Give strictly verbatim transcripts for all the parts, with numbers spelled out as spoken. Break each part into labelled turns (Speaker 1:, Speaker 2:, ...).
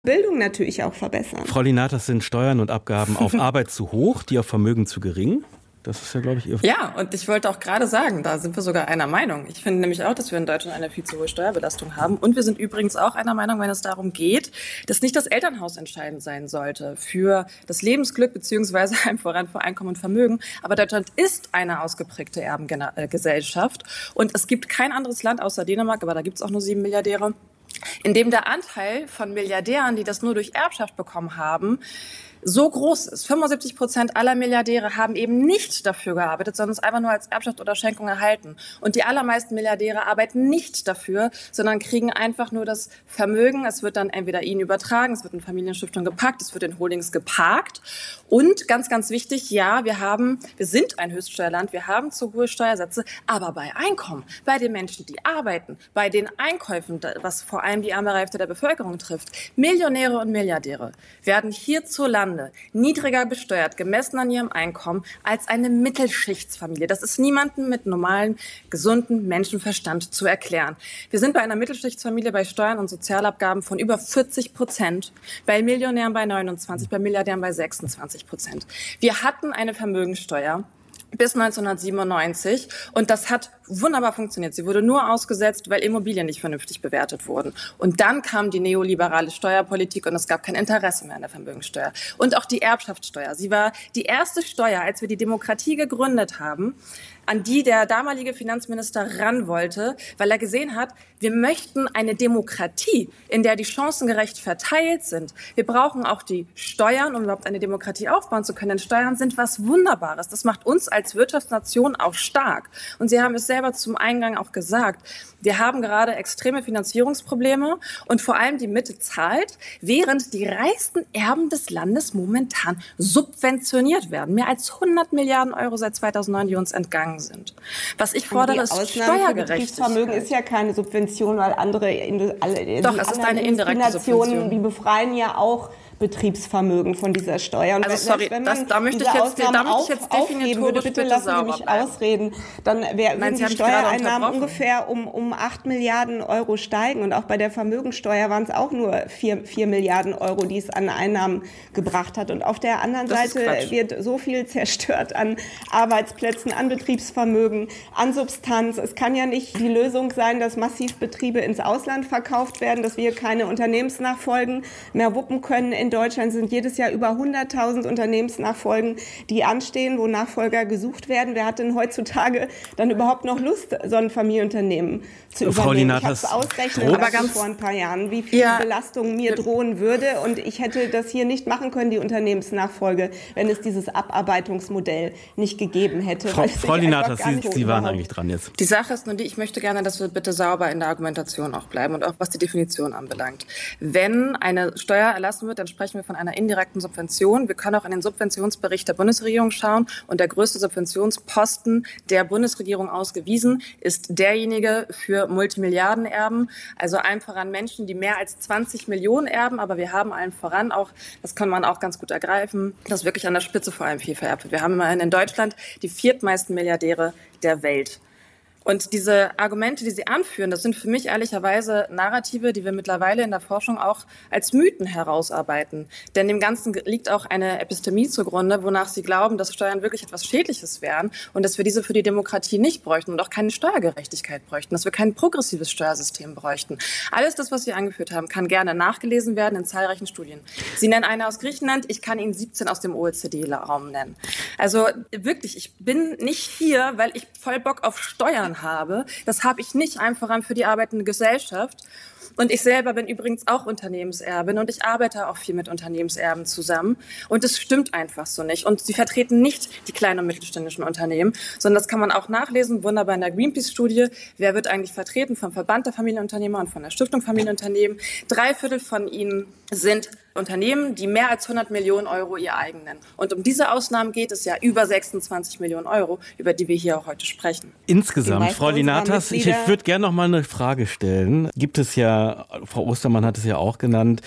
Speaker 1: Bildung natürlich auch verbessern.
Speaker 2: Frau Linatas, sind Steuern und Abgaben auf Arbeit zu hoch, die auf Vermögen zu gering? Das ist ja, glaube ich, Ihr...
Speaker 3: Ja, und ich wollte auch gerade sagen, da sind wir sogar einer Meinung. Ich finde nämlich auch, dass wir in Deutschland eine viel zu hohe Steuerbelastung haben. Und wir sind übrigens auch einer Meinung, wenn es darum geht, dass nicht das Elternhaus entscheidend sein sollte für das Lebensglück beziehungsweise einem voran für Einkommen und Vermögen. Aber Deutschland ist eine ausgeprägte Erbengesellschaft. Und es gibt kein anderes Land außer Dänemark, aber da gibt es auch nur sieben Milliardäre, in dem der Anteil von Milliardären, die das nur durch Erbschaft bekommen haben, so groß ist. fünfundsiebzig Prozent aller Milliardäre haben eben nicht dafür gearbeitet, sondern es einfach nur als Erbschaft oder Schenkung erhalten. Und die allermeisten Milliardäre arbeiten nicht dafür, sondern kriegen einfach nur das Vermögen. Es wird dann entweder ihnen übertragen, es wird in Familienstiftung gepackt, es wird in Holdings geparkt. Und ganz, ganz wichtig, ja, wir haben, wir sind ein Höchststeuerland, wir haben zu hohe Steuersätze, aber bei Einkommen, bei den Menschen, die arbeiten, bei den Einkäufen, was vor allem die arme Hälfte der Bevölkerung trifft, Millionäre und Milliardäre werden hierzulande niedriger besteuert, gemessen an ihrem Einkommen, als eine Mittelschichtsfamilie. Das ist niemandem mit normalem, gesunden Menschenverstand zu erklären. Wir sind bei einer Mittelschichtsfamilie bei Steuern und Sozialabgaben von über vierzig Prozent, bei Millionären bei neunundzwanzig, bei Milliardären bei sechsundzwanzig Prozent. Wir hatten eine Vermögensteuer bis neunzehnhundertsiebenundneunzig und das hat wunderbar funktioniert. Sie wurde nur ausgesetzt, weil Immobilien nicht vernünftig bewertet wurden. Und dann kam die neoliberale Steuerpolitik und es gab kein Interesse mehr an der Vermögensteuer. Und auch die Erbschaftssteuer. Sie war die erste Steuer, als wir die Demokratie gegründet haben, an die der damalige Finanzminister ran wollte, weil er gesehen hat, wir möchten eine Demokratie, in der die Chancen gerecht verteilt sind. Wir brauchen auch die Steuern, um überhaupt eine Demokratie aufbauen zu können. Denn Steuern sind was Wunderbares. Das macht uns als Wirtschaftsnation auch stark. Und Sie haben es selber zum Eingang auch gesagt. Wir haben gerade extreme Finanzierungsprobleme und vor allem die Mitte zahlt, während die reichsten Erben des Landes momentan subventioniert werden. Mehr als hundert Milliarden Euro seit zweitausendneun, die uns entgangen sind. Was ich fordere, ist Steuergerechtigkeit.
Speaker 1: Vermögen ist ja keine Subvention, weil andere, alle,
Speaker 3: Doch, es ist eine indirekte Subvention.
Speaker 1: Die befreien ja auch Betriebsvermögen von dieser Steuer. Und
Speaker 3: also sorry,
Speaker 1: wenn
Speaker 3: das, da möchte ich jetzt, da möchte ich jetzt definitorisch
Speaker 1: würde, bitte, bitte lassen Sie mich bleiben. ausreden, dann wär, würden die Steuereinnahmen ungefähr um, um acht Milliarden Euro steigen. Und auch bei der Vermögensteuer waren es auch nur vier, vier Milliarden Euro, die es an Einnahmen gebracht hat. Und auf der anderen das Seite wird so viel zerstört an Arbeitsplätzen, an Betriebsvermögen, an Substanz. Es kann ja nicht die Lösung sein, dass massiv Betriebe ins Ausland verkauft werden, dass wir keine Unternehmensnachfolgen mehr wuppen können. In Deutschland sind jedes Jahr über hunderttausend Unternehmensnachfolgen, die anstehen, wo Nachfolger gesucht werden. Wer hat denn heutzutage dann überhaupt noch Lust, so ein Familienunternehmen zu übernehmen?
Speaker 2: Frau Linatas,
Speaker 1: ich habe es ausrechnen lassen vor ein paar Jahren, wie viel ja, Belastung mir drohen würde. Und ich hätte das hier nicht machen können, die Unternehmensnachfolge, wenn es dieses Abarbeitungsmodell nicht gegeben hätte.
Speaker 2: Frau, Frau Linatas, Sie, Sie waren eigentlich dran jetzt.
Speaker 3: Die Sache ist nur die, ich möchte gerne, dass wir bitte sauber in der Argumentation auch bleiben und auch was die Definition anbelangt. Wenn eine Steuer erlassen wird, dann sprechen wir von einer indirekten Subvention. Wir können auch in den Subventionsbericht der Bundesregierung schauen und der größte Subventionsposten der Bundesregierung ausgewiesen ist derjenige für Multimilliardenerben, also allen voran Menschen, die mehr als zwanzig Millionen erben, aber wir haben allen voran auch, das kann man auch ganz gut ergreifen, dass wirklich an der Spitze vor allem viel vererbt wird. Wir haben immerhin in Deutschland die viertmeisten Milliardäre der Welt. Und diese Argumente, die Sie anführen, das sind für mich ehrlicherweise Narrative, die wir mittlerweile in der Forschung auch als Mythen herausarbeiten. Denn dem Ganzen liegt auch eine Epistemie zugrunde, wonach Sie glauben, dass Steuern wirklich etwas Schädliches wären und dass wir diese für die Demokratie nicht bräuchten und auch keine Steuergerechtigkeit bräuchten, dass wir kein progressives Steuersystem bräuchten. Alles das, was Sie angeführt haben, kann gerne nachgelesen werden in zahlreichen Studien. Sie nennen eine aus Griechenland, ich kann Ihnen siebzehn aus dem O E C D-Raum nennen. Also wirklich, ich bin nicht hier, weil ich voll Bock auf Steuern habe. Das habe ich nicht einfach für die arbeitende Gesellschaft. Und ich selber bin übrigens auch Unternehmenserbin und ich arbeite auch viel mit Unternehmenserben zusammen. Und es stimmt einfach so nicht. Und sie vertreten nicht die kleinen und mittelständischen Unternehmen, sondern das kann man auch nachlesen, wunderbar in der Greenpeace-Studie. Wer wird eigentlich vertreten vom Verband der Familienunternehmer und von der Stiftung Familienunternehmen? Drei Viertel von ihnen sind Unternehmen, die mehr als hundert Millionen Euro ihr eigen nennen. Und um diese Ausnahmen geht es ja über sechsundzwanzig Millionen Euro, über die wir hier auch heute sprechen.
Speaker 2: Insgesamt, Frau Linatas, ich würde gerne noch mal eine Frage stellen. Gibt es ja, Frau Ostermann hat es ja auch genannt,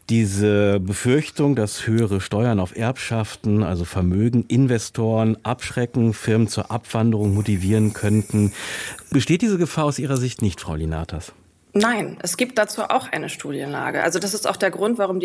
Speaker 2: diese Befürchtung, dass höhere Steuern auf Erbschaften, also Vermögen, Investoren abschrecken, Firmen zur Abwanderung motivieren könnten. Besteht diese Gefahr aus Ihrer Sicht nicht, Frau Linatas?
Speaker 3: Nein, es gibt dazu auch eine Studienlage. Also das ist auch der Grund, warum die